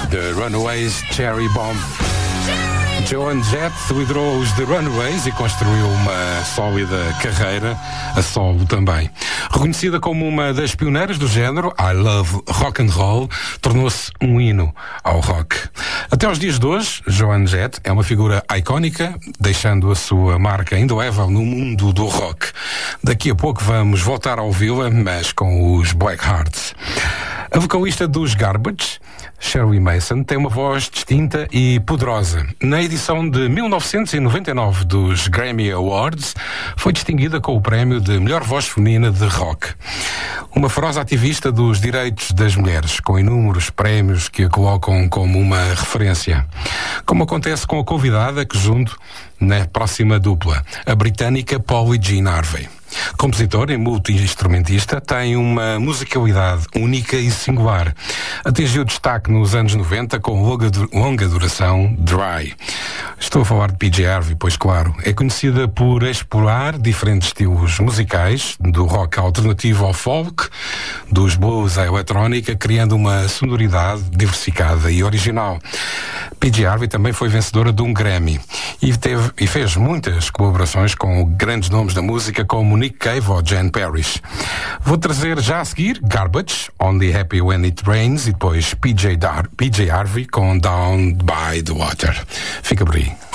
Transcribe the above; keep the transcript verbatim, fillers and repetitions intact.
The Runaways, Cherry Bomb. Joan Jett liderou os The Runaways e construiu uma sólida carreira a solo também. Reconhecida como uma das pioneiras do género, I Love Rock and Roll tornou-se um hino ao rock. Até aos dias de hoje, Joan Jett é uma figura icónica, deixando a sua marca indelével no mundo do rock. Daqui a pouco vamos voltar a ouvi-la, mas com os Blackhearts. A vocalista dos Garbage, Shirley Mason, tem uma voz distinta e poderosa. Na edição de mil novecentos e noventa e nove dos Grammy Awards, foi distinguida com o prémio de melhor voz feminina de rock. Uma feroz ativista dos direitos das mulheres, com inúmeros prémios que a colocam como uma referência. Como acontece com a convidada que junto na próxima dupla, a britânica Polly Jean Harvey. Compositor e multi-instrumentista, tem uma musicalidade única e singular. Atingiu destaque nos anos noventa com longa, longa duração Dry. Estou a falar de P J Harvey, pois claro, é conhecida por explorar diferentes estilos musicais, do rock alternativo ao folk, dos blues à eletrónica, criando uma sonoridade diversificada e original. P J Harvey também foi vencedora de um Grammy e, teve, e fez muitas colaborações com grandes nomes da música como Nick Cave ou Jan Parrish. Vou trazer já a seguir Garbage, Only Happy When It Rains, e depois P J, Dar- P J Harvey com Down by the Water. Fica por aí.